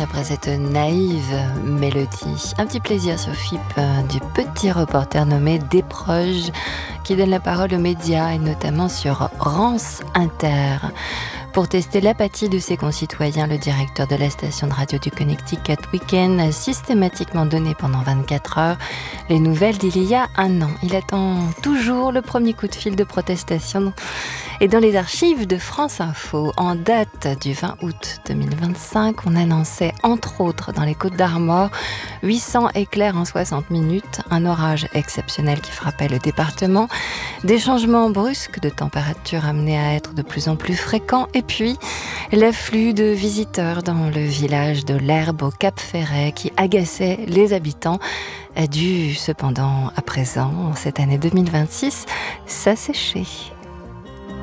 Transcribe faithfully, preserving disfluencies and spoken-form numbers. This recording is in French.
après cette naïve mélodie. Un petit plaisir sur F I P euh, du petit reporter nommé Desproges qui donne la parole aux médias et notamment sur Rance Inter. Pour tester l'apathie de ses concitoyens, le directeur de la station de radio du Connecticut Weekend a systématiquement donné pendant vingt-quatre heures les nouvelles d'il y a un an. Il attend toujours le premier coup de fil de protestation. Et dans les archives de France Info, en date du vingt août deux mille vingt-cinq, on annonçait entre autres dans les Côtes-d'Armor huit cents éclairs en soixante minutes, un orage exceptionnel qui frappait le département, des changements brusques de température amenés à être de plus en plus fréquents, et puis l'afflux de visiteurs dans le village de l'Herbe au Cap-Ferret qui agaçait les habitants a dû cependant à présent, en cette année deux mille vingt-six, s'assécher.